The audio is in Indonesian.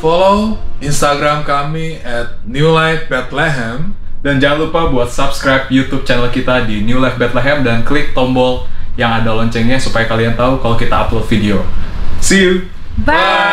follow Instagram kami @newlifebethlehem. Dan jangan lupa buat subscribe YouTube channel kita di New Life Bethlehem dan klik tombol yang ada loncengnya supaya kalian tahu kalau kita upload video. See you! Bye!